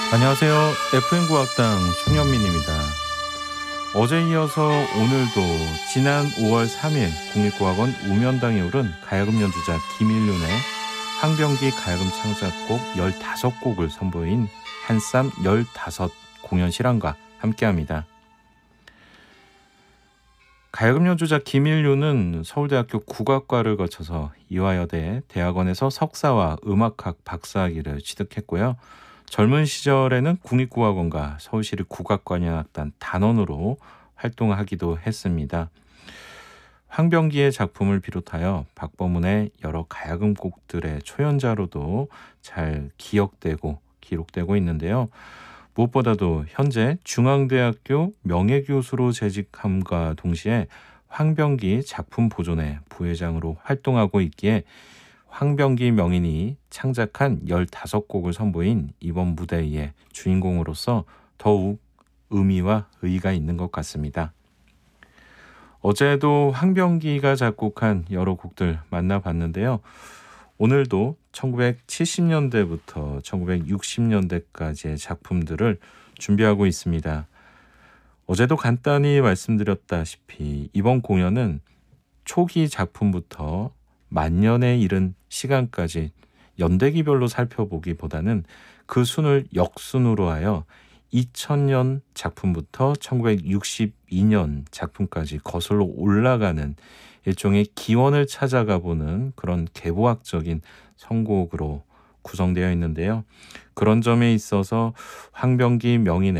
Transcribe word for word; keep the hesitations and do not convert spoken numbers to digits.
안녕하세요. 에프엠 국악당 송현민입니다. 어제 이어서 오늘도 지난 오월 삼일 국립국악원 우면당에 오른 가야금 연주자 김일륜의 황병기 가야금 창작곡 열다섯 곡을 선보인 한쌈 열다섯 공연 실황과 함께합니다. 가야금 연주자 김일륜은 서울대학교 국악과를 거쳐서 이화여대 대학원에서 석사와 음악학 박사학위를 취득했고요. 젊은 시절에는 국립국악원과 서울시립 국악관현악단 단원으로 활동하기도 했습니다. 황병기의 작품을 비롯하여 박범은의 여러 가야금 곡들의 초연자로도 잘 기억되고 기록되고 있는데요. 무엇보다도 현재 중앙대학교 명예교수로 재직함과 동시에 황병기 작품 보존회 부회장으로 활동하고 있기에 황병기 명인이 창작한 열다섯 곡을 선보인 이번 무대의 주인공으로서 더욱 의미와 의의가 있는 것 같습니다. 어제도 황병기가 작곡한 여러 곡들 만나봤는데요. 오늘도 천구백칠십 년대부터 천구백육십 년대까지의 작품들을 준비하고 있습니다. 어제도 간단히 말씀드렸다시피 이번 공연은 초기 작품부터 만년에 이른 시간까지 연대기별로 살펴보기보다는 그 순을 역순으로 하여 이천 년 작품부터 천구백육십이 년 작품까지 거슬러 올라가는 일종의 기원을 찾아가 보는 그런 계보학적인 선곡으로 구성되어 있는데요. 그런 점에 있어서 황병기 명인의